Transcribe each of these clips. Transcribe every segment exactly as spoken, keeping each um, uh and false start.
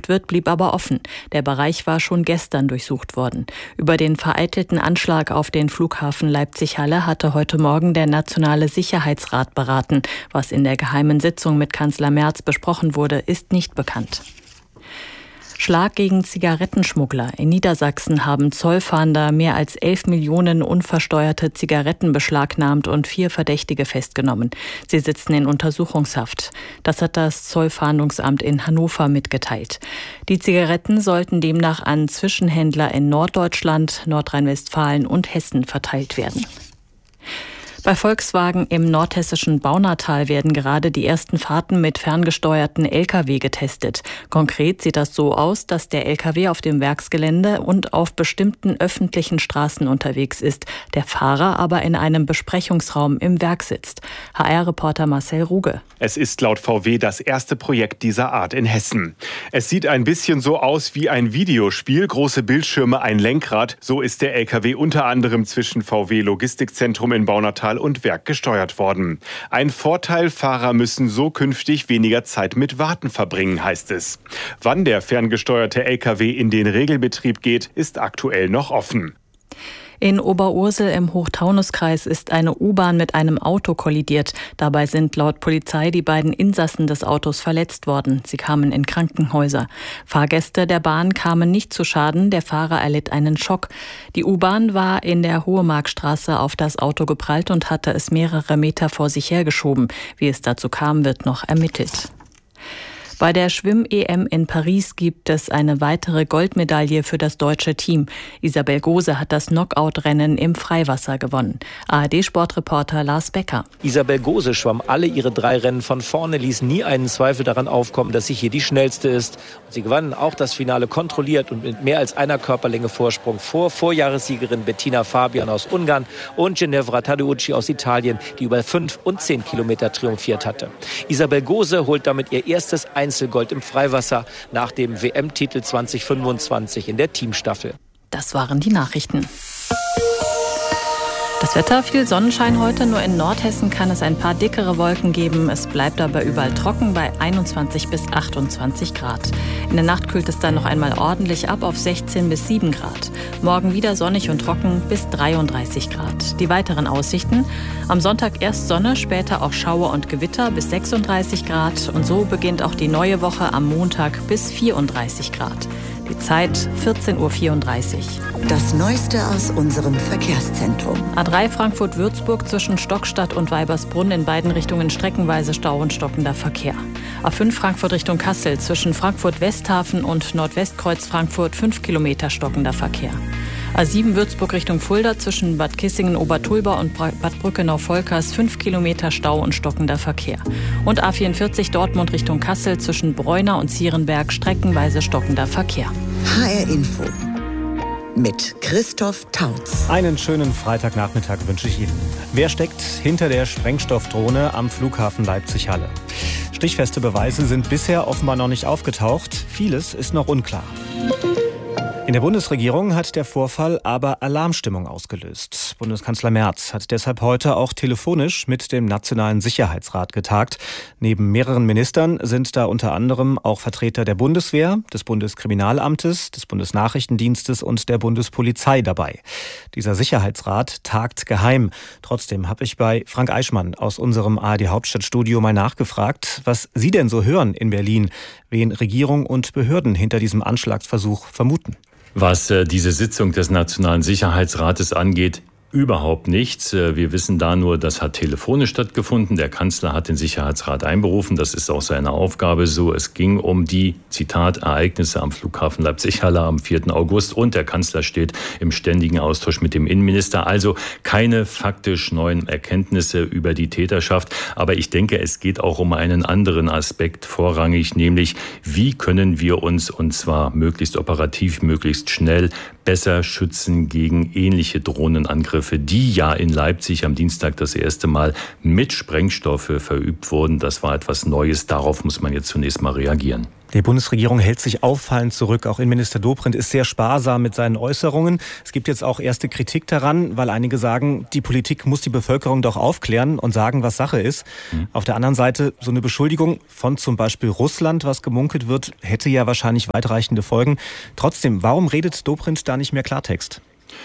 untersucht wird, blieb aber offen. Der Bereich war schon gestern durchsucht worden. Über den vereitelten Anschlag auf den Flughafen Leipzig-Halle hatte heute Morgen der Nationale Sicherheitsrat beraten. Was in der geheimen Sitzung mit Kanzler Merz besprochen wurde, ist nicht bekannt. Schlag gegen Zigarettenschmuggler. In Niedersachsen haben Zollfahnder mehr als elf Millionen unversteuerte Zigaretten beschlagnahmt und vier Verdächtige festgenommen. Sie sitzen in Untersuchungshaft. Das hat das Zollfahndungsamt in Hannover mitgeteilt. Die Zigaretten sollten demnach an Zwischenhändler in Norddeutschland, Nordrhein-Westfalen und Hessen verteilt werden. Bei Volkswagen im nordhessischen Baunatal werden gerade die ersten Fahrten mit ferngesteuerten L K W getestet. Konkret sieht das so aus, dass der L K W auf dem Werksgelände und auf bestimmten öffentlichen Straßen unterwegs ist, der Fahrer aber in einem Besprechungsraum im Werk sitzt. H R-Reporter Marcel Ruge. Es ist laut V W das erste Projekt dieser Art in Hessen. Es sieht ein bisschen so aus wie ein Videospiel, große Bildschirme, ein Lenkrad. So ist der L K W unter anderem zwischen V W Logistikzentrum in Baunatal und Werk gesteuert worden. Ein Vorteil, Fahrer müssen so künftig weniger Zeit mit Warten verbringen, heißt es. Wann der ferngesteuerte L K W in den Regelbetrieb geht, ist aktuell noch offen. In Oberursel im Hochtaunuskreis ist eine U-Bahn mit einem Auto kollidiert. Dabei sind laut Polizei die beiden Insassen des Autos verletzt worden. Sie kamen in Krankenhäuser. Fahrgäste der Bahn kamen nicht zu Schaden, der Fahrer erlitt einen Schock. Die U-Bahn war in der Hohemarkstraße auf das Auto geprallt und hatte es mehrere Meter vor sich hergeschoben. Wie es dazu kam, wird noch ermittelt. Bei der Schwimm-E M in Paris gibt es eine weitere Goldmedaille für das deutsche Team. Isabel Gose hat das Knockout-Rennen im Freiwasser gewonnen. A R D-Sportreporter Lars Becker. Isabel Gose schwamm alle ihre drei Rennen von vorne, ließ nie einen Zweifel daran aufkommen, dass sie hier die schnellste ist. Und sie gewann auch das Finale kontrolliert und mit mehr als einer Körperlänge Vorsprung vor Vorjahressiegerin Bettina Fabian aus Ungarn und Ginevra Tadeucci aus Italien, die über fünf und zehn Kilometer triumphiert hatte. Isabel Gose holt damit ihr erstes Einzelgold im Freiwasser nach dem W M-Titel zwanzig fünfundzwanzig in der Teamstaffel. Das waren die Nachrichten. Das Wetter, viel Sonnenschein heute, nur in Nordhessen kann es ein paar dickere Wolken geben. Es bleibt aber überall trocken bei einundzwanzig bis achtundzwanzig Grad. In der Nacht kühlt es dann noch einmal ordentlich ab auf sechzehn bis sieben Grad. Morgen wieder sonnig und trocken bis dreiunddreißig Grad. Die weiteren Aussichten: am Sonntag erst Sonne, später auch Schauer und Gewitter bis sechsunddreißig Grad. Und so beginnt auch die neue Woche am Montag bis vierunddreißig Grad. Die Zeit vierzehn Uhr vierunddreißig. Das Neueste aus unserem Verkehrszentrum. A drei Frankfurt-Würzburg zwischen Stockstadt und Weibersbrunn in beiden Richtungen streckenweise Stau und stockender Verkehr. A fünf Frankfurt Richtung Kassel zwischen Frankfurt-Westhafen und Nordwestkreuz Frankfurt fünf Kilometer stockender Verkehr. A sieben Würzburg Richtung Fulda zwischen Bad Kissingen-Obertulba und Bad Brückenau-Volkers fünf Kilometer Stau und stockender Verkehr. Und A vierundvierzig Dortmund Richtung Kassel zwischen Bräuna und Zierenberg streckenweise stockender Verkehr. H R Info mit Christoph Tautz. Einen schönen Freitagnachmittag wünsche ich Ihnen. Wer steckt hinter der Sprengstoffdrohne am Flughafen Leipzig-Halle? Stichfeste Beweise sind bisher offenbar noch nicht aufgetaucht. Vieles ist noch unklar. In der Bundesregierung hat der Vorfall aber Alarmstimmung ausgelöst. Bundeskanzler Merz hat deshalb heute auch telefonisch mit dem Nationalen Sicherheitsrat getagt. Neben mehreren Ministern sind da unter anderem auch Vertreter der Bundeswehr, des Bundeskriminalamtes, des Bundesnachrichtendienstes und der Bundespolizei dabei. Dieser Sicherheitsrat tagt geheim. Trotzdem habe ich bei Frank Eichmann aus unserem A R D-Hauptstadtstudio mal nachgefragt, was Sie denn so hören in Berlin, wen Regierung und Behörden hinter diesem Anschlagsversuch vermuten. Was äh, diese Sitzung des Nationalen Sicherheitsrates angeht, überhaupt nichts. Wir wissen da nur, das hat telefonisch stattgefunden. Der Kanzler hat den Sicherheitsrat einberufen. Das ist auch seine Aufgabe so. Es ging um die, Zitat, Ereignisse am Flughafen Leipzig-Halle am vierten August. Und der Kanzler steht im ständigen Austausch mit dem Innenminister. Also keine faktisch neuen Erkenntnisse über die Täterschaft. Aber ich denke, es geht auch um einen anderen Aspekt vorrangig, nämlich wie können wir uns, und zwar möglichst operativ, möglichst schnell, besser schützen gegen ähnliche Drohnenangriffe, die ja in Leipzig am Dienstag das erste Mal mit Sprengstoffe verübt wurden. Das war etwas Neues. Darauf muss man jetzt zunächst mal reagieren. Die Bundesregierung hält sich auffallend zurück. Auch Innenminister Dobrindt ist sehr sparsam mit seinen Äußerungen. Es gibt jetzt auch erste Kritik daran, weil einige sagen, die Politik muss die Bevölkerung doch aufklären und sagen, was Sache ist. Mhm. Auf der anderen Seite, so eine Beschuldigung von zum Beispiel Russland, was gemunkelt wird, hätte ja wahrscheinlich weitreichende Folgen. Trotzdem, warum redet Dobrindt da nicht mehr Klartext?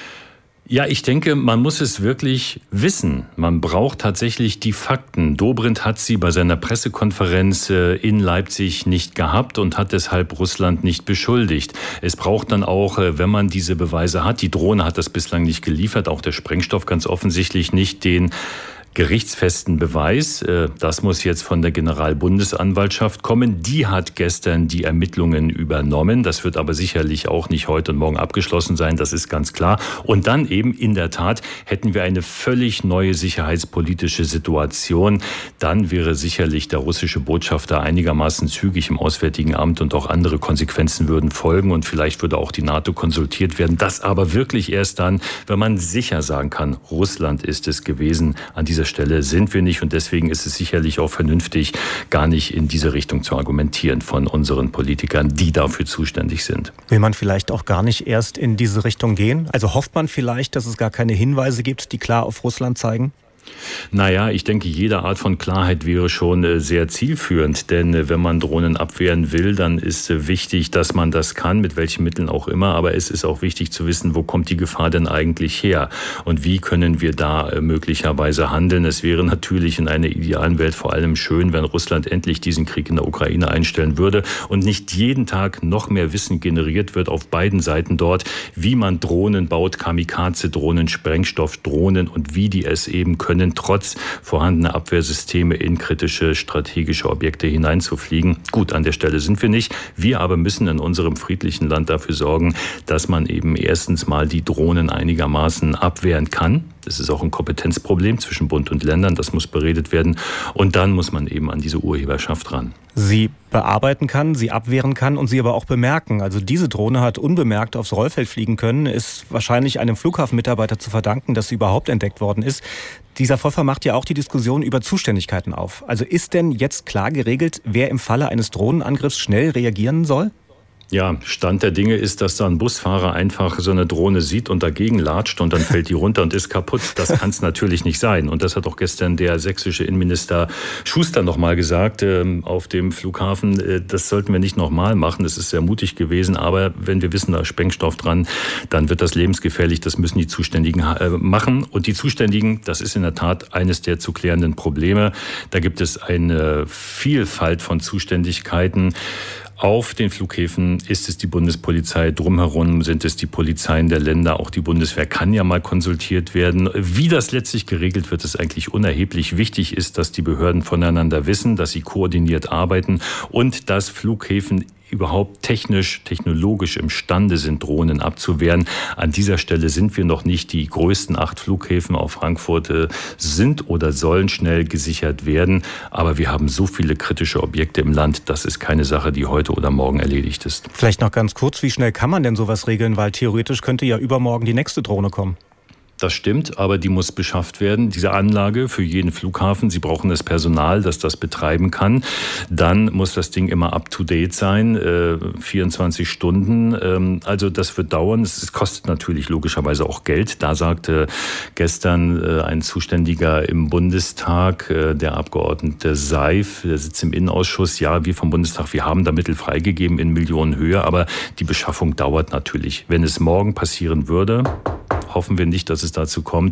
Ja, ich denke, man muss es wirklich wissen. Man braucht tatsächlich die Fakten. Dobrindt hat sie bei seiner Pressekonferenz in Leipzig nicht gehabt und hat deshalb Russland nicht beschuldigt. Es braucht dann auch, wenn man diese Beweise hat, die Drohne hat das bislang nicht geliefert, auch der Sprengstoff ganz offensichtlich nicht, den gerichtsfesten Beweis. Das muss jetzt von der Generalbundesanwaltschaft kommen. Die hat gestern die Ermittlungen übernommen. Das wird aber sicherlich auch nicht heute und morgen abgeschlossen sein. Das ist ganz klar. Und dann eben in der Tat hätten wir eine völlig neue sicherheitspolitische Situation. Dann wäre sicherlich der russische Botschafter einigermaßen zügig im Auswärtigen Amt und auch andere Konsequenzen würden folgen. Und vielleicht würde auch die NATO konsultiert werden. Das aber wirklich erst dann, wenn man sicher sagen kann, Russland ist es gewesen. An dieser Stelle sind wir nicht und deswegen ist es sicherlich auch vernünftig, gar nicht in diese Richtung zu argumentieren von unseren Politikern, die dafür zuständig sind. Will man vielleicht auch gar nicht erst in diese Richtung gehen? Also hofft man vielleicht, dass es gar keine Hinweise gibt, die klar auf Russland zeigen? Naja, ich denke, jede Art von Klarheit wäre schon sehr zielführend, denn wenn man Drohnen abwehren will, dann ist wichtig, dass man das kann, mit welchen Mitteln auch immer, aber es ist auch wichtig zu wissen, wo kommt die Gefahr denn eigentlich her und wie können wir da möglicherweise handeln. Es wäre natürlich in einer idealen Welt vor allem schön, wenn Russland endlich diesen Krieg in der Ukraine einstellen würde und nicht jeden Tag noch mehr Wissen generiert wird auf beiden Seiten dort, wie man Drohnen baut, Kamikaze-Drohnen, Sprengstoffdrohnen und wie die es eben können, trotz vorhandener Abwehrsysteme in kritische strategische Objekte hineinzufliegen. Gut, an der Stelle sind wir nicht. Wir aber müssen in unserem friedlichen Land dafür sorgen, dass man eben erstens mal die Drohnen einigermaßen abwehren kann. Das ist auch ein Kompetenzproblem zwischen Bund und Ländern. Das muss beredet werden. Und dann muss man eben an diese Urheberschaft ran. Sie bearbeiten kann, sie abwehren kann und sie aber auch bemerken. Also diese Drohne hat unbemerkt aufs Rollfeld fliegen können, ist wahrscheinlich einem Flughafenmitarbeiter zu verdanken, dass sie überhaupt entdeckt worden ist. Dieser Vorfall macht ja auch die Diskussion über Zuständigkeiten auf. Also ist denn jetzt klar geregelt, wer im Falle eines Drohnenangriffs schnell reagieren soll? Ja, Stand der Dinge ist, dass da ein Busfahrer einfach so eine Drohne sieht und dagegen latscht und dann fällt die runter und ist kaputt. Das kann es natürlich nicht sein. Und das hat auch gestern der sächsische Innenminister Schuster noch mal gesagt äh, auf dem Flughafen. Äh, das sollten wir nicht noch mal machen. Das ist sehr mutig gewesen. Aber wenn wir wissen, da ist Sprengstoff dran, dann wird das lebensgefährlich. Das müssen die Zuständigen äh, machen. Und die Zuständigen, das ist in der Tat eines der zu klärenden Probleme. Da gibt es eine Vielfalt von Zuständigkeiten. Auf den Flughäfen ist es die Bundespolizei, drumherum sind es die Polizeien der Länder, auch die Bundeswehr kann ja mal konsultiert werden. Wie das letztlich geregelt wird, ist eigentlich unerheblich. Wichtig ist, dass die Behörden voneinander wissen, dass sie koordiniert arbeiten und dass Flughäfen überhaupt technisch, technologisch imstande sind, Drohnen abzuwehren. An dieser Stelle sind wir noch nicht. Die größten acht Flughäfen auf Frankfurt äh, sind oder sollen schnell gesichert werden. Aber wir haben so viele kritische Objekte im Land, das ist keine Sache, die heute oder morgen erledigt ist. Vielleicht noch ganz kurz, wie schnell kann man denn sowas regeln? Weil theoretisch könnte ja übermorgen die nächste Drohne kommen. Das stimmt, aber die muss beschafft werden. Diese Anlage für jeden Flughafen, Sie brauchen das Personal, das das betreiben kann. Dann muss das Ding immer up-to-date sein, äh, vierundzwanzig Stunden. Ähm, also das wird dauern. Es, es kostet natürlich logischerweise auch Geld. Da sagte gestern äh, ein Zuständiger im Bundestag, äh, der Abgeordnete Seif, der sitzt im Innenausschuss, ja, wir vom Bundestag, wir haben da Mittel freigegeben in Millionenhöhe, aber die Beschaffung dauert natürlich. Wenn es morgen passieren würde, hoffen wir nicht, dass es dazu kommt,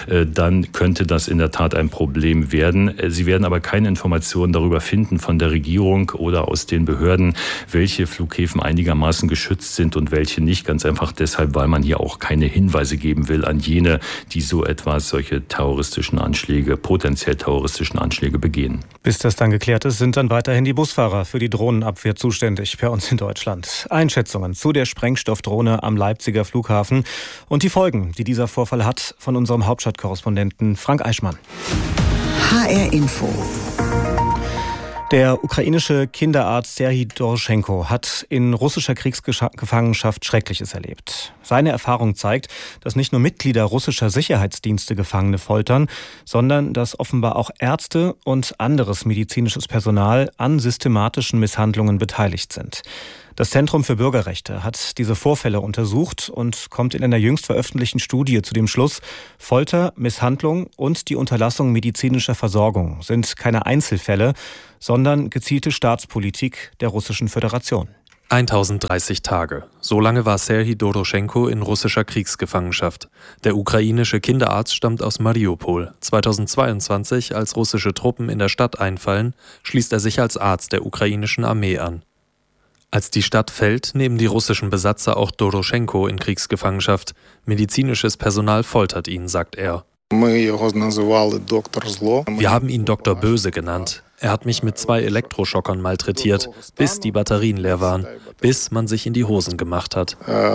dann könnte das in der Tat ein Problem werden. Sie werden aber keine Informationen darüber finden von der Regierung oder aus den Behörden, welche Flughäfen einigermaßen geschützt sind und welche nicht. Ganz einfach deshalb, weil man hier auch keine Hinweise geben will an jene, die so etwas, solche terroristischen Anschläge, potenziell terroristischen Anschläge begehen. Bis das dann geklärt ist, sind dann weiterhin die Busfahrer für die Drohnenabwehr zuständig bei uns in Deutschland. Einschätzungen zu der Sprengstoffdrohne am Leipziger Flughafen und die Folgen, die dieser Vorfall hat, von unserem Hauptstadtkorrespondenten Frank Eichmann. H R Info. Der ukrainische Kinderarzt Serhij Doroschenko hat in russischer Kriegsgefangenschaft Schreckliches erlebt. Seine Erfahrung zeigt, dass nicht nur Mitglieder russischer Sicherheitsdienste Gefangene foltern, sondern dass offenbar auch Ärzte und anderes medizinisches Personal an systematischen Misshandlungen beteiligt sind. Das Zentrum für Bürgerrechte hat diese Vorfälle untersucht und kommt in einer jüngst veröffentlichten Studie zu dem Schluss, Folter, Misshandlung und die Unterlassung medizinischer Versorgung sind keine Einzelfälle, sondern gezielte Staatspolitik der Russischen Föderation. tausenddreißig Tage. So lange war Serhij Doroschenko in russischer Kriegsgefangenschaft. Der ukrainische Kinderarzt stammt aus Mariupol. zweitausendzweiundzwanzig, als russische Truppen in der Stadt einfallen, schließt er sich als Arzt der ukrainischen Armee an. Als die Stadt fällt, nehmen die russischen Besatzer auch Doroschenko in Kriegsgefangenschaft. Medizinisches Personal foltert ihn, sagt er. Wir haben ihn Doktor Böse genannt. Er hat mich mit zwei Elektroschockern malträtiert, bis die Batterien leer waren, bis man sich in die Hosen gemacht hat.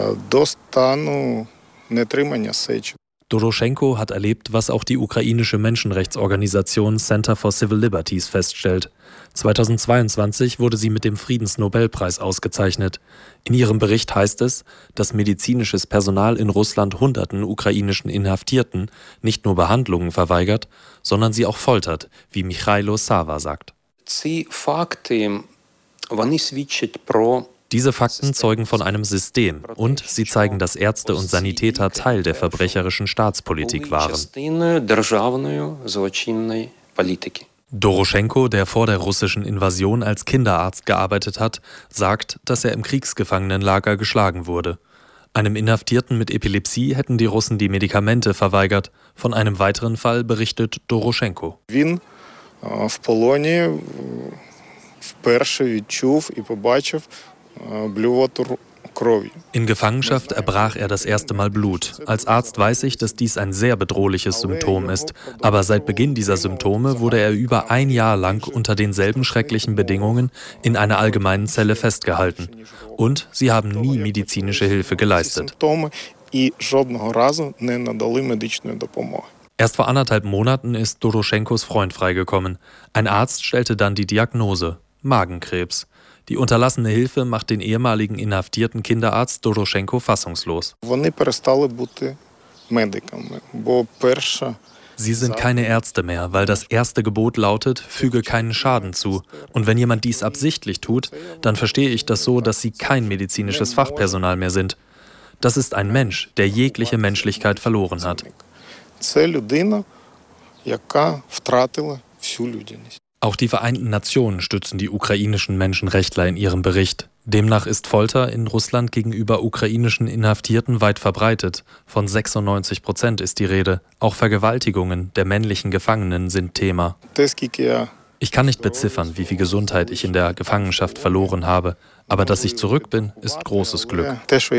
Doroschenko hat erlebt, was auch die ukrainische Menschenrechtsorganisation Center for Civil Liberties feststellt. zweitausendzweiundzwanzig wurde sie mit dem Friedensnobelpreis ausgezeichnet. In ihrem Bericht heißt es, dass medizinisches Personal in Russland hunderten ukrainischen Inhaftierten nicht nur Behandlungen verweigert, sondern sie auch foltert, wie Michailo Sava sagt. Diese Fakten zeugen von einem System und sie zeigen, dass Ärzte und Sanitäter Teil der verbrecherischen Staatspolitik waren. Doroschenko, der vor der russischen Invasion als Kinderarzt gearbeitet hat, sagt, dass er im Kriegsgefangenenlager geschlagen wurde. Einem Inhaftierten mit Epilepsie hätten die Russen die Medikamente verweigert. Von einem weiteren Fall berichtet Doroschenko. In Gefangenschaft erbrach er das erste Mal Blut. Als Arzt weiß ich, dass dies ein sehr bedrohliches Symptom ist. Aber seit Beginn dieser Symptome wurde er über ein Jahr lang unter denselben schrecklichen Bedingungen in einer allgemeinen Zelle festgehalten. Und sie haben nie medizinische Hilfe geleistet. Erst vor anderthalb Monaten ist Doroschenkos Freund freigekommen. Ein Arzt stellte dann die Diagnose: Magenkrebs. Die unterlassene Hilfe macht den ehemaligen inhaftierten Kinderarzt Doroschenko fassungslos. Sie sind keine Ärzte mehr, weil das erste Gebot lautet, füge keinen Schaden zu. Und wenn jemand dies absichtlich tut, dann verstehe ich das so, dass sie kein medizinisches Fachpersonal mehr sind. Das ist ein Mensch, der jegliche Menschlichkeit verloren hat. Auch die Vereinten Nationen stützen die ukrainischen Menschenrechtler in ihrem Bericht. Demnach ist Folter in Russland gegenüber ukrainischen Inhaftierten weit verbreitet. Von sechsundneunzig Prozent ist die Rede. Auch Vergewaltigungen der männlichen Gefangenen sind Thema. Ich kann nicht beziffern, wie viel Gesundheit ich in der Gefangenschaft verloren habe. Aber dass ich zurück bin, ist großes Glück.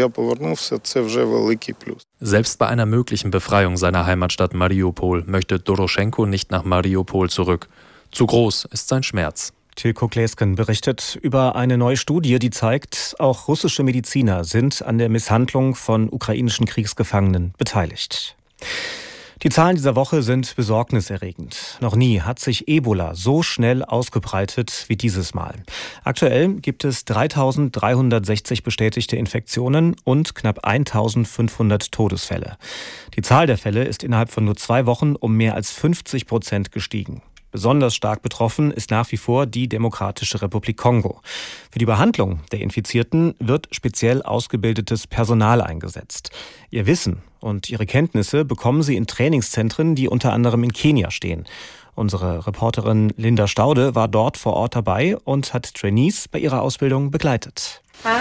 Selbst bei einer möglichen Befreiung seiner Heimatstadt Mariupol möchte Doroschenko nicht nach Mariupol zurück. Zu groß ist sein Schmerz. Tilko Klesken berichtet über eine neue Studie, die zeigt, auch russische Mediziner sind an der Misshandlung von ukrainischen Kriegsgefangenen beteiligt. Die Zahlen dieser Woche sind besorgniserregend. Noch nie hat sich Ebola so schnell ausgebreitet wie dieses Mal. Aktuell gibt es dreitausenddreihundertsechzig bestätigte Infektionen und knapp eintausendfünfhundert Todesfälle. Die Zahl der Fälle ist innerhalb von nur zwei Wochen um mehr als fünfzig Prozent gestiegen. Besonders stark betroffen ist nach wie vor die Demokratische Republik Kongo. Für die Behandlung der Infizierten wird speziell ausgebildetes Personal eingesetzt. Ihr Wissen und ihre Kenntnisse bekommen sie in Trainingszentren, die unter anderem in Kenia stehen. Unsere Reporterin Linda Staude war dort vor Ort dabei und hat Trainees bei ihrer Ausbildung begleitet.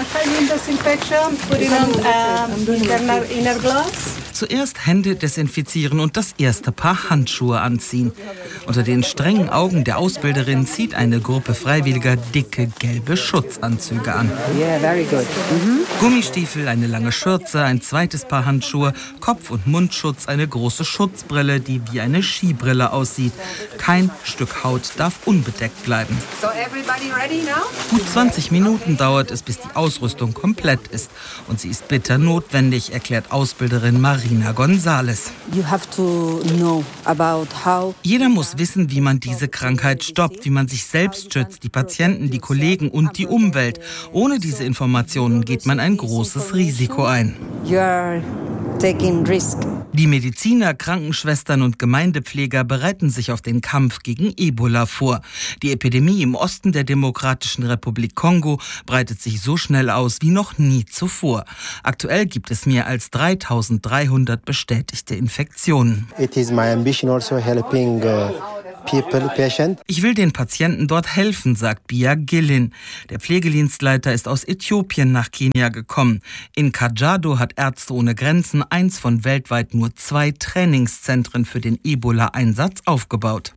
Zuerst Hände desinfizieren und das erste Paar Handschuhe anziehen. Unter den strengen Augen der Ausbilderin zieht eine Gruppe Freiwilliger dicke gelbe Schutzanzüge an. Yeah, very good. Mhm. Gummistiefel, eine lange Schürze, ein zweites Paar Handschuhe, Kopf- und Mundschutz, eine große Schutzbrille, die wie eine Skibrille aussieht. Kein Stück Haut darf unbedeckt bleiben. So everybody ready now? Gut zwanzig Minuten dauert es, bis die die Ausrüstung komplett ist. Und sie ist bitter notwendig, erklärt Ausbilderin Marina González. You have to know about how Jeder muss wissen, wie man diese Krankheit stoppt, wie man sich selbst schützt, die Patienten, die Kollegen und die Umwelt. Ohne diese Informationen geht man ein großes Risiko ein. you are taking risk. Die Mediziner, Krankenschwestern und Gemeindepfleger bereiten sich auf den Kampf gegen Ebola vor. Die Epidemie im Osten der Demokratischen Republik Kongo breitet sich so schnell aus wie noch nie zuvor. Aktuell gibt es mehr als dreitausenddreihundert bestätigte Infektionen. It is my ambition also helping uh, people, patient. Ich will den Patienten dort helfen, sagt Bia Gillin. Der Pflegedienstleiter ist aus Äthiopien nach Kenia gekommen. In Kajiado hat Ärzte ohne Grenzen eins von weltweit nur zwei Trainingszentren für den Ebola-Einsatz aufgebaut.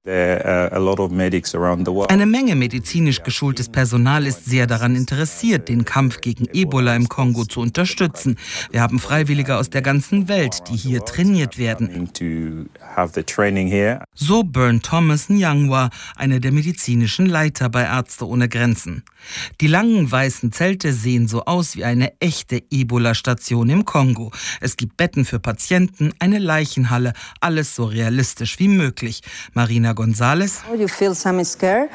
Eine Menge medizinisch geschultes Personal ist sehr daran interessiert, den Kampf gegen Ebola im Kongo zu unterstützen. Wir haben Freiwillige aus der ganzen Welt, die hier trainiert werden. So Bern Thomas Nyangwa, einer der medizinischen Leiter bei Ärzte ohne Grenzen. Die langen weißen Zelte sehen so aus wie eine echte Ebola-Station im Kongo. Es gibt Betten für Patienten, eine Leichenhalle, alles so realistisch wie möglich. Marina González. You feel some scare,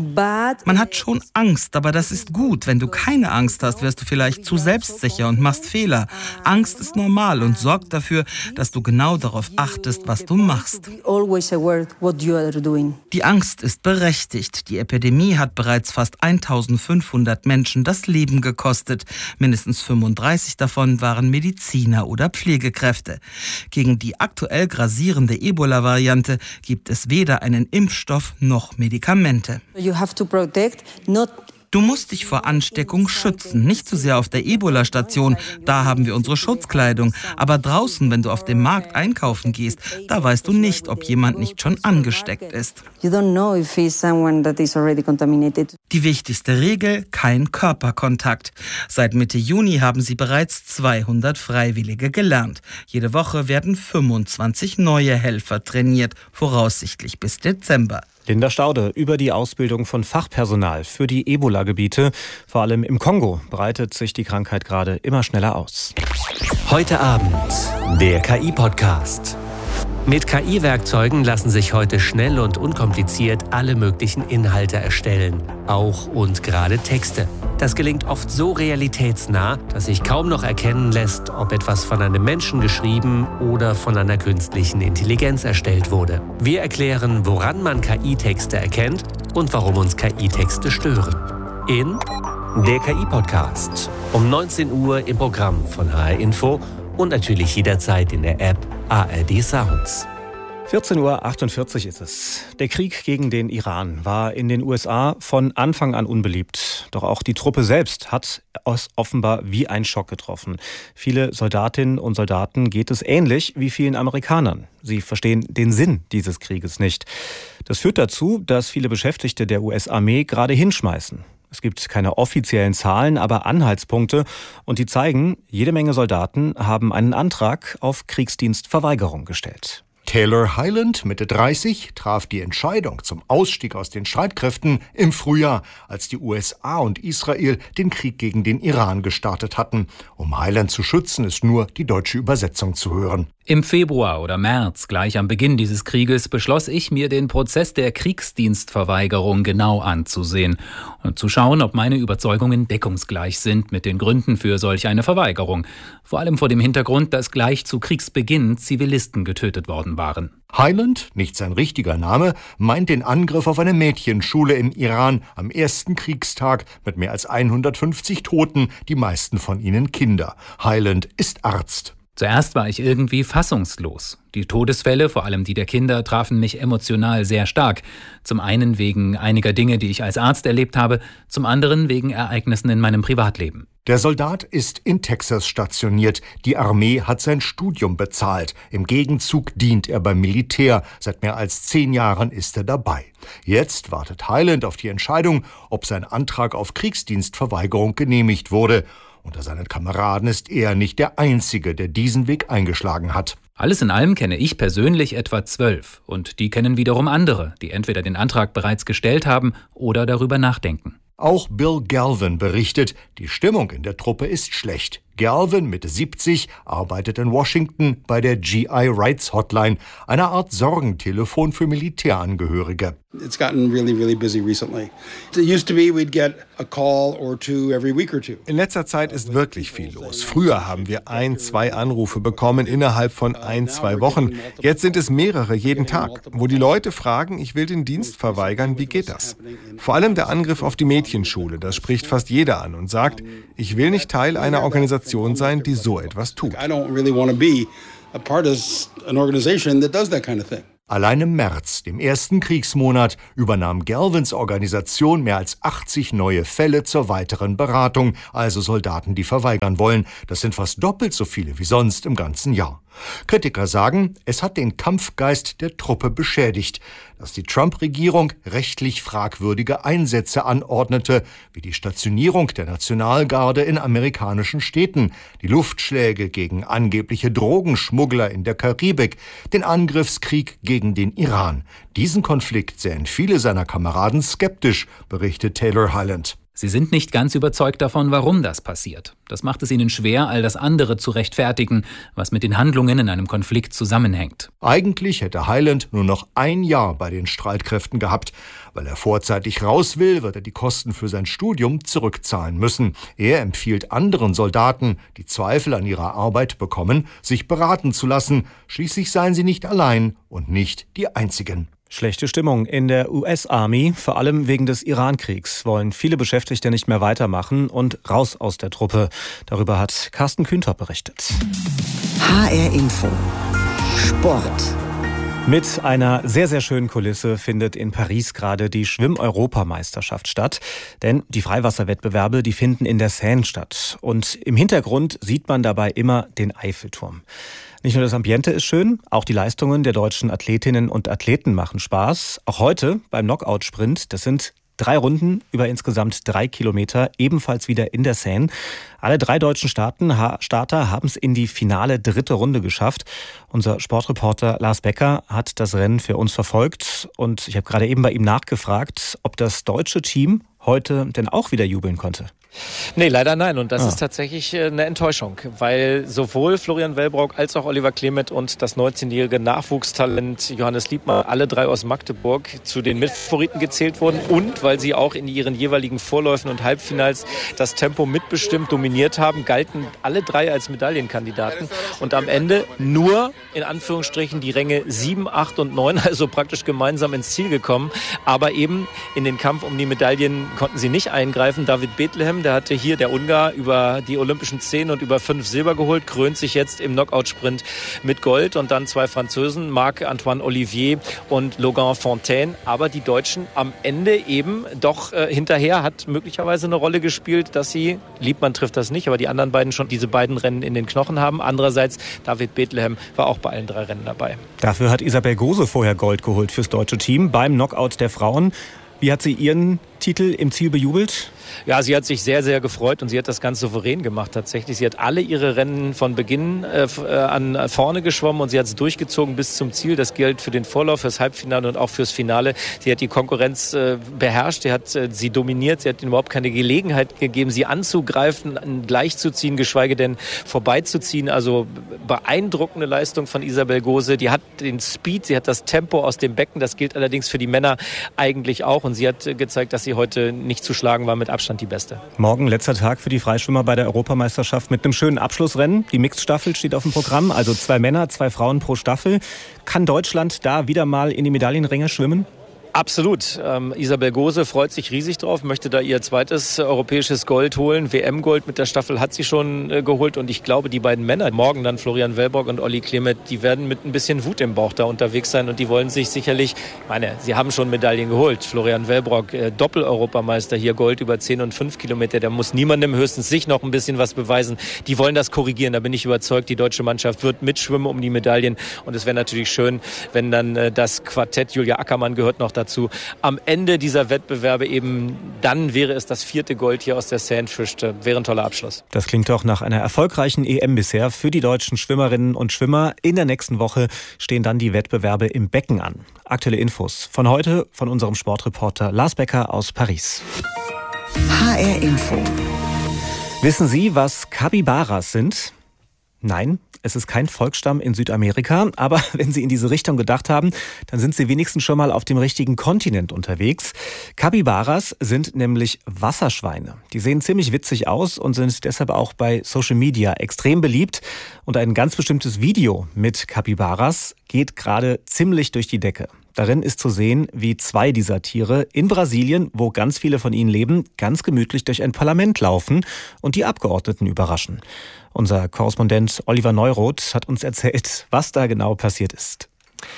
but Man hat schon Angst, aber das ist gut. Wenn du keine Angst hast, wirst du vielleicht zu selbstsicher und machst Fehler. Angst ist normal und sorgt dafür, dass du genau darauf achtest, was du machst. be always aware what you are doing. Die Angst ist berechtigt. Die Epidemie hat bereits fast eintausendfünfhundert Menschen das Leben gekostet. Mindestens fünfunddreißig davon waren Mediziner oder Pflegekräfte. Gegen die aktuell grassierende Ebola-Variante gibt es weder einen Impfstoff noch Medikamente. You have to protect not Du musst dich vor Ansteckung schützen, nicht zu sehr auf der Ebola-Station, da haben wir unsere Schutzkleidung. Aber draußen, wenn du auf dem Markt einkaufen gehst, da weißt du nicht, ob jemand nicht schon angesteckt ist. you don't know if it's someone that is already contaminated. Die wichtigste Regel, kein Körperkontakt. Seit Mitte Juni haben sie bereits zweihundert Freiwillige gelernt. Jede Woche werden fünfundzwanzig neue Helfer trainiert, voraussichtlich bis Dezember. Linda Staude über die Ausbildung von Fachpersonal für die Ebola-Gebiete. Vor allem im Kongo breitet sich die Krankheit gerade immer schneller aus. Heute Abend der K I-Podcast. Mit K I-Werkzeugen lassen sich heute schnell und unkompliziert alle möglichen Inhalte erstellen, auch und gerade Texte. Das gelingt oft so realitätsnah, dass sich kaum noch erkennen lässt, ob etwas von einem Menschen geschrieben oder von einer künstlichen Intelligenz erstellt wurde. Wir erklären, woran man K I-Texte erkennt und warum uns K I-Texte stören. In der K I-Podcast um neunzehn Uhr im Programm von H R Info und natürlich jederzeit in der App A R D Sounds. vierzehn Uhr achtundvierzig ist es. Der Krieg gegen den Iran war in den U S A von Anfang an unbeliebt. Doch auch die Truppe selbst hat es offenbar wie ein Schock getroffen. Viele Soldatinnen und Soldaten geht es ähnlich wie vielen Amerikanern. Sie verstehen den Sinn dieses Krieges nicht. Das führt dazu, dass viele Beschäftigte der U S-Armee gerade hinschmeißen. Es gibt keine offiziellen Zahlen, aber Anhaltspunkte. Und die zeigen, jede Menge Soldaten haben einen Antrag auf Kriegsdienstverweigerung gestellt. Taylor Hyland, Mitte dreißig, traf die Entscheidung zum Ausstieg aus den Streitkräften im Frühjahr, als die U S A und Israel den Krieg gegen den Iran gestartet hatten. Um Hyland zu schützen, ist nur die deutsche Übersetzung zu hören. Im Februar oder März, gleich am Beginn dieses Krieges, beschloss ich, mir den Prozess der Kriegsdienstverweigerung genau anzusehen und zu schauen, ob meine Überzeugungen deckungsgleich sind mit den Gründen für solch eine Verweigerung. Vor allem vor dem Hintergrund, dass gleich zu Kriegsbeginn Zivilisten getötet worden waren. Hyland, nicht sein richtiger Name, meint den Angriff auf eine Mädchenschule im Iran am ersten Kriegstag mit mehr als hundertfünfzig Toten, die meisten von ihnen Kinder. Hyland ist Arzt. Zuerst war ich irgendwie fassungslos. Die Todesfälle, vor allem die der Kinder, trafen mich emotional sehr stark. Zum einen wegen einiger Dinge, die ich als Arzt erlebt habe, zum anderen wegen Ereignissen in meinem Privatleben. Der Soldat ist in Texas stationiert. Die Armee hat sein Studium bezahlt. Im Gegenzug dient er beim Militär. Seit mehr als zehn Jahren ist er dabei. Jetzt wartet Hyland auf die Entscheidung, ob sein Antrag auf Kriegsdienstverweigerung genehmigt wurde. Unter seinen Kameraden ist er nicht der Einzige, der diesen Weg eingeschlagen hat. Alles in allem kenne ich persönlich etwa zwölf. Und die kennen wiederum andere, die entweder den Antrag bereits gestellt haben oder darüber nachdenken. Auch Bill Galvin berichtet, die Stimmung in der Truppe ist schlecht. Galvin, Mitte siebzig, arbeitet in Washington bei der G I Rights Hotline, einer Art Sorgentelefon für Militärangehörige. It's gotten really, really busy recently. It used to be we'd get a call or two every week or two. In letzter Zeit ist wirklich viel los. Früher haben wir ein, zwei Anrufe bekommen innerhalb von ein, zwei Wochen. Jetzt sind es mehrere jeden Tag, wo die Leute fragen, ich will den Dienst verweigern, wie geht das? Vor allem der Angriff auf die Mädchenschule, das spricht fast jeder an und sagt, ich will nicht Teil einer Organisation sein, die so etwas tut. I don't really want to be a part of an organization that does that kind of thing. Allein im März, dem ersten Kriegsmonat, übernahm Galvins Organisation mehr als achtzig neue Fälle zur weiteren Beratung, also Soldaten, die verweigern wollen. Das sind fast doppelt so viele wie sonst im ganzen Jahr. Kritiker sagen, es hat den Kampfgeist der Truppe beschädigt, dass die Trump-Regierung rechtlich fragwürdige Einsätze anordnete, wie die Stationierung der Nationalgarde in amerikanischen Städten, die Luftschläge gegen angebliche Drogenschmuggler in der Karibik, den Angriffskrieg gegen den Iran. Diesen Konflikt sehen viele seiner Kameraden skeptisch, berichtet Taylor Hyland. Sie sind nicht ganz überzeugt davon, warum das passiert. Das macht es ihnen schwer, all das andere zu rechtfertigen, was mit den Handlungen in einem Konflikt zusammenhängt. Eigentlich hätte Hyland nur noch ein Jahr bei den Streitkräften gehabt. Weil er vorzeitig raus will, wird er die Kosten für sein Studium zurückzahlen müssen. Er empfiehlt anderen Soldaten, die Zweifel an ihrer Arbeit bekommen, sich beraten zu lassen. Schließlich seien sie nicht allein und nicht die Einzigen. Schlechte Stimmung in der U S-Army, vor allem wegen des Iran-Kriegs, wollen viele Beschäftigte nicht mehr weitermachen und raus aus der Truppe. Darüber hat Carsten Kühnter berichtet. H R Info Sport. Mit einer sehr, sehr schönen Kulisse findet in Paris gerade die Schwimm-Europameisterschaft statt. Denn die Freiwasserwettbewerbe, die finden in der Seine statt. Und im Hintergrund sieht man dabei immer den Eiffelturm. Nicht nur das Ambiente ist schön, auch die Leistungen der deutschen Athletinnen und Athleten machen Spaß. Auch heute beim Knockout-Sprint, das sind drei Runden über insgesamt drei Kilometer, ebenfalls wieder in der Seine. Alle drei deutschen Starten, Starter haben es in die finale dritte Runde geschafft. Unser Sportreporter Lars Becker hat das Rennen für uns verfolgt. Und ich habe gerade eben bei ihm nachgefragt, ob das deutsche Team heute denn auch wieder jubeln konnte. Nee, leider nein. Und das Ah. ist tatsächlich eine Enttäuschung, weil sowohl Florian Wellbrock als auch Oliver Clement und das neunzehnjährige Nachwuchstalent Johannes Liebmann, alle drei aus Magdeburg, zu den Mitfavoriten gezählt wurden und weil sie auch in ihren jeweiligen Vorläufen und Halbfinals das Tempo mitbestimmt dominiert haben, galten alle drei als Medaillenkandidaten und am Ende nur in Anführungsstrichen die Ränge sieben, acht und neun, also praktisch gemeinsam ins Ziel gekommen. Aber eben in den Kampf um die Medaillen konnten sie nicht eingreifen. David Bethlehem, der hatte hier, der Ungar, über die Olympischen zehn und über fünf Silber geholt, krönt sich jetzt im Knockout-Sprint mit Gold und dann zwei Franzosen, Marc-Antoine Olivier und Logan Fontaine. Aber die Deutschen am Ende eben doch äh, hinterher hat möglicherweise eine Rolle gespielt, dass sie, Liebmann trifft das nicht, aber die anderen beiden schon diese beiden Rennen in den Knochen haben. Andererseits, David Bethlehem war auch bei allen drei Rennen dabei. Dafür hat Isabel Gose vorher Gold geholt fürs deutsche Team beim Knockout der Frauen. Wie hat sie ihren Titel im Ziel bejubelt? Ja, sie hat sich sehr, sehr gefreut und sie hat das ganz souverän gemacht tatsächlich. Sie hat alle ihre Rennen von Beginn äh, an vorne geschwommen und sie hat es durchgezogen bis zum Ziel. Das gilt für den Vorlauf, fürs Halbfinale und auch fürs Finale. Sie hat die Konkurrenz äh, beherrscht, sie hat äh, sie dominiert, sie hat ihnen überhaupt keine Gelegenheit gegeben, sie anzugreifen, gleichzuziehen, geschweige denn vorbeizuziehen. Also beeindruckende Leistung von Isabel Gose. Die hat den Speed, sie hat das Tempo aus dem Becken. Das gilt allerdings für die Männer eigentlich auch und sie hat äh, gezeigt, dass sie heute nicht zu schlagen war, mit Abstand die Beste. Morgen letzter Tag für die Freischwimmer bei der Europameisterschaft mit einem schönen Abschlussrennen. Die Mixed-Staffel steht auf dem Programm, also zwei Männer, zwei Frauen pro Staffel. Kann Deutschland da wieder mal in die Medaillenränge schwimmen? Absolut. Ähm, Isabel Gose freut sich riesig drauf, möchte da ihr zweites europäisches Gold holen. W M-Gold mit der Staffel hat sie schon äh, geholt und ich glaube, die beiden Männer, morgen dann Florian Wellbrock und Olli Clement, die werden mit ein bisschen Wut im Bauch da unterwegs sein und die wollen sich sicherlich, ich meine, sie haben schon Medaillen geholt. Florian Wellbrock, äh, Doppel-Europameister, hier Gold über zehn und fünf Kilometer, der muss niemandem, höchstens sich noch ein bisschen was beweisen. Die wollen das korrigieren, da bin ich überzeugt, die deutsche Mannschaft wird mitschwimmen um die Medaillen und es wäre natürlich schön, wenn dann äh, das Quartett, Julia Ackermann gehört noch dazu, Dazu. Am Ende dieser Wettbewerbe eben, dann wäre es das vierte Gold hier aus der Seine fischte. Wäre ein toller Abschluss. Das klingt doch nach einer erfolgreichen E M bisher für die deutschen Schwimmerinnen und Schwimmer. In der nächsten Woche stehen dann die Wettbewerbe im Becken an. Aktuelle Infos von heute von unserem Sportreporter Lars Becker aus Paris. H R Info. Wissen Sie, was Capybaras sind? Nein, es ist kein Volksstamm in Südamerika, aber wenn Sie in diese Richtung gedacht haben, dann sind Sie wenigstens schon mal auf dem richtigen Kontinent unterwegs. Capybaras sind nämlich Wasserschweine. Die sehen ziemlich witzig aus und sind deshalb auch bei Social Media extrem beliebt. Und ein ganz bestimmtes Video mit Capybaras geht gerade ziemlich durch die Decke. Darin ist zu sehen, wie zwei dieser Tiere in Brasilien, wo ganz viele von ihnen leben, ganz gemütlich durch ein Parlament laufen und die Abgeordneten überraschen. Unser Korrespondent Oliver Neuroth hat uns erzählt, was da genau passiert ist.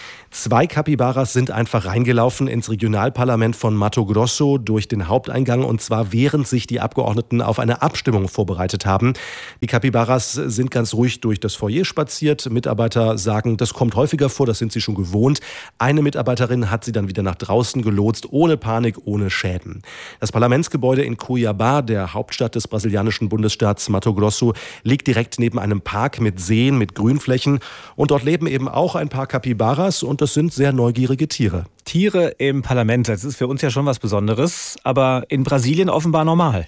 Zwei Capybaras sind einfach reingelaufen ins Regionalparlament von Mato Grosso durch den Haupteingang, und zwar während sich die Abgeordneten auf eine Abstimmung vorbereitet haben. Die Capybaras sind ganz ruhig durch das Foyer spaziert. Mitarbeiter sagen, das kommt häufiger vor, das sind sie schon gewohnt. Eine Mitarbeiterin hat sie dann wieder nach draußen gelotst, ohne Panik, ohne Schäden. Das Parlamentsgebäude in Cuiabá, der Hauptstadt des brasilianischen Bundesstaats Mato Grosso, liegt direkt neben einem Park mit Seen, mit Grünflächen. Und dort leben eben auch ein paar Capybaras, und das sind sehr neugierige Tiere. Tiere im Parlament, das ist für uns ja schon was Besonderes, aber in Brasilien offenbar normal.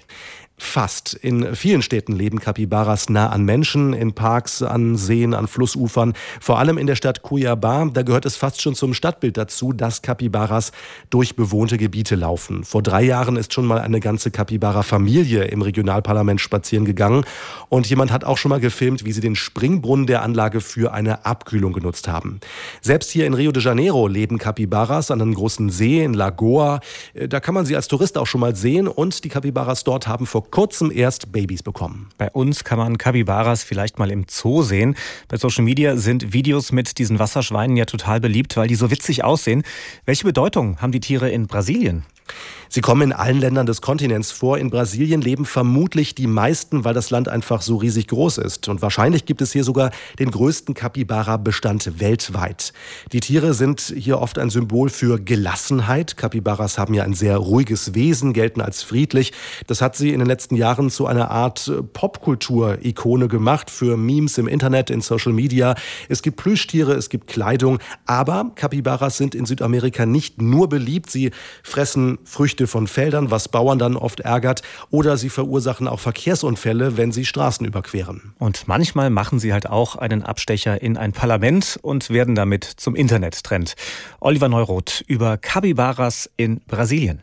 Fast. In vielen Städten leben Capybaras nah an Menschen, in Parks, an Seen, an Flussufern. Vor allem in der Stadt Cuiabá, da gehört es fast schon zum Stadtbild dazu, dass Capybaras durch bewohnte Gebiete laufen. Vor drei Jahren ist schon mal eine ganze Capybara-Familie im Regionalparlament spazieren gegangen. Und jemand hat auch schon mal gefilmt, wie sie den Springbrunnen der Anlage für eine Abkühlung genutzt haben. Selbst hier in Rio de Janeiro leben Capybaras an einem großen See in Lagoa. Da kann man sie als Tourist auch schon mal sehen. Und die Capybaras dort haben vor kurzem erst Babys bekommen. Bei uns kann man Capybaras vielleicht mal im Zoo sehen. Bei Social Media sind Videos mit diesen Wasserschweinen ja total beliebt, weil die so witzig aussehen. Welche Bedeutung haben die Tiere in Brasilien? Sie kommen in allen Ländern des Kontinents vor. In Brasilien leben vermutlich die meisten, weil das Land einfach so riesig groß ist. Und wahrscheinlich gibt es hier sogar den größten Capybara-Bestand weltweit. Die Tiere sind hier oft ein Symbol für Gelassenheit. Capybaras haben ja ein sehr ruhiges Wesen, gelten als friedlich. Das hat sie in den letzten Jahren zu einer Art Popkultur-Ikone gemacht für Memes im Internet, in Social Media. Es gibt Plüschtiere, es gibt Kleidung. Aber Capybaras sind in Südamerika nicht nur beliebt. Sie fressen Früchte von Feldern, was Bauern dann oft ärgert, oder sie verursachen auch Verkehrsunfälle, wenn sie Straßen überqueren. Und manchmal machen sie halt auch einen Abstecher in ein Parlament und werden damit zum Internettrend. Oliver Neuroth über Capybaras in Brasilien.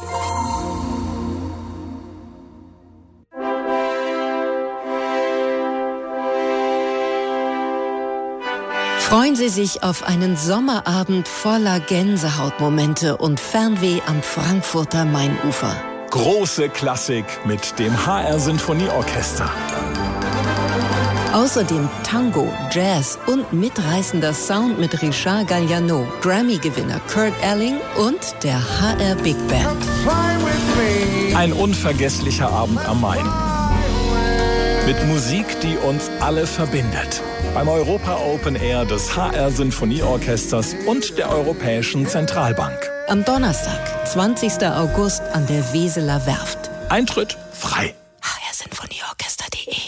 Freuen Sie sich auf einen Sommerabend voller Gänsehautmomente und Fernweh am Frankfurter Mainufer. Große Klassik mit dem H R Sinfonieorchester. Außerdem Tango, Jazz und mitreißender Sound mit Richard Galliano, Grammy-Gewinner Kurt Elling und der H R Big Band. Ein unvergesslicher Abend am Main. Mit Musik, die uns alle verbindet. Beim Europa Open Air des H R Sinfonieorchesters und der Europäischen Zentralbank. Am Donnerstag, zwanzigster August an der Weseler Werft. Eintritt frei. h r sinfonieorchester punkt de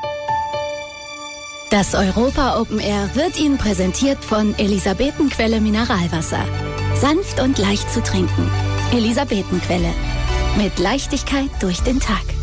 Das Europa Open Air wird Ihnen präsentiert von Elisabetenquelle Mineralwasser. Sanft und leicht zu trinken. Elisabetenquelle. Mit Leichtigkeit durch den Tag.